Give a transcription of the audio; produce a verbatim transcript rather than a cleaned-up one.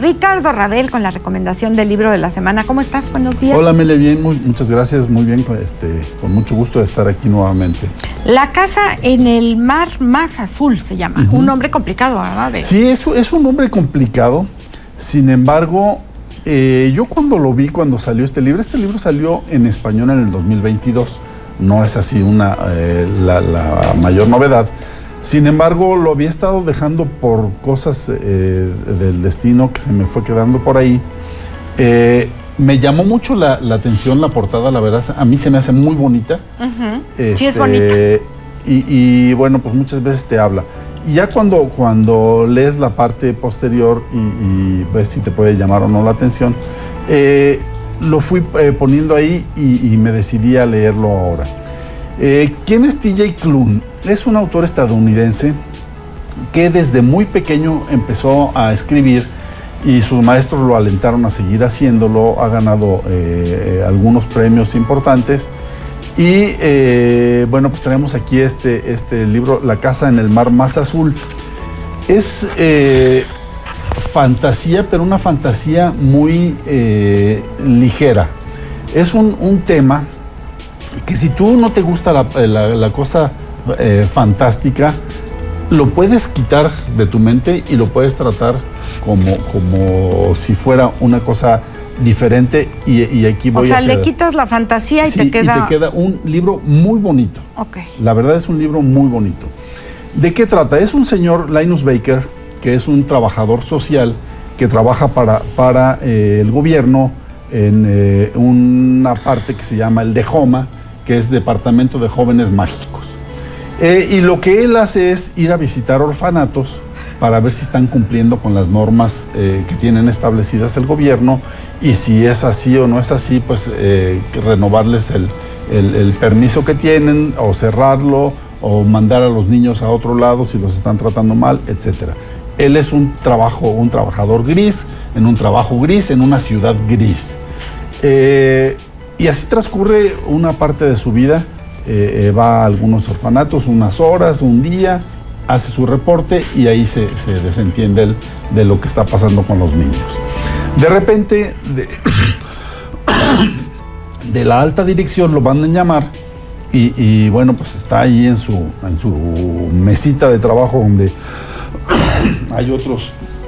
Ricardo Rabel con la recomendación del libro de la semana. ¿Cómo estás? Buenos días. Hola, Mele, bien, muy, muchas gracias, muy bien, este, con mucho gusto de estar aquí nuevamente. La casa en el mar más azul se llama. Uh-huh. Un nombre complicado, ¿verdad? De... Sí, es, es un nombre complicado, sin embargo, eh, yo cuando lo vi, cuando salió este libro, este libro salió en español en el dos mil veintidós, no es así una, eh, la, la mayor novedad. Sin embargo, lo había estado dejando por cosas eh, del destino que se me fue quedando por ahí. Eh, me llamó mucho la, la atención la portada, la verdad, a mí se me hace muy bonita. Uh-huh. Este, sí, es bonita. Y, y bueno, pues muchas veces te habla. Y ya cuando, cuando lees la parte posterior y, y ves si te puede llamar o no la atención, eh, lo fui eh, poniendo ahí y, y me decidí a leerlo ahora. Eh, ¿Quién es T J Klune? Es un autor estadounidense que desde muy pequeño empezó a escribir y sus maestros lo alentaron a seguir haciéndolo. Ha ganado eh, algunos premios importantes y eh, bueno, pues tenemos aquí este, este libro, La casa en el mar más azul. Es eh, fantasía, pero una fantasía muy eh, ligera. Es un, un tema que si tú no te gusta la, la, la cosa eh, fantástica, lo puedes quitar de tu mente y lo puedes tratar como, como si fuera una cosa diferente y, y aquí voy a hacer. O sea, hacer... le quitas la fantasía y sí, te queda... y te queda un libro muy bonito. Ok. La verdad es un libro muy bonito. ¿De qué trata? Es un señor, Linus Baker, que es un trabajador social que trabaja para, para eh, el gobierno en eh, una parte que se llama el DEJOMA, que es Departamento de Jóvenes Mágicos. Eh, y lo que él hace es ir a visitar orfanatos para ver si están cumpliendo con las normas eh, que tienen establecidas el gobierno, y si es así o no es así, pues eh, renovarles el, el, el permiso que tienen, o cerrarlo, o mandar a los niños a otro lado si los están tratando mal, etcétera. Él es un, trabajo, un trabajador gris, en un trabajo gris, en una ciudad gris. Eh, Y así transcurre una parte de su vida. Eh, eh, va a algunos orfanatos, unas horas, un día, hace su reporte y ahí se, se desentiende el, de lo que está pasando con los niños. De repente, de, de la alta dirección lo mandan llamar y, y bueno, pues está ahí en su, en su mesita de trabajo donde hay otros